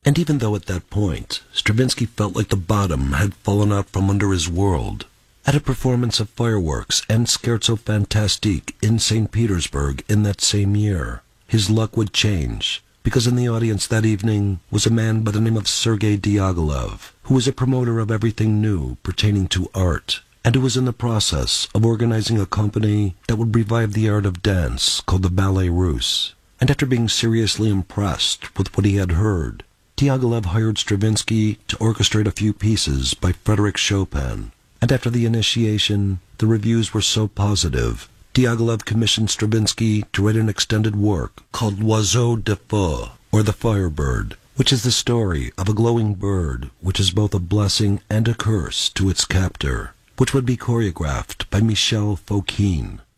And even though at that point, Stravinsky felt like the bottom had fallen out from under his world, at a performance of Fireworks and Scherzo Fantastique in St. Petersburg in that same year, his luck would change, because in the audience that evening was a man by the name of Sergei Diaghilev, who was a promoter of everything new pertaining to art, and who was in the process of organizing a company that would revive the art of dance called the Ballet Russe. And after being seriously impressed with what he had heard, Diaghilev hired Stravinsky to orchestrate a few pieces by Frédéric Chopin. And after the initiation, the reviews were so positive, Diaghilev commissioned Stravinsky to write an extended work called L'Oiseau de Feu, or The Firebird, which is the story of a glowing bird which is both a blessing and a curse to its captor, which would be choreographed by Michel Fokine.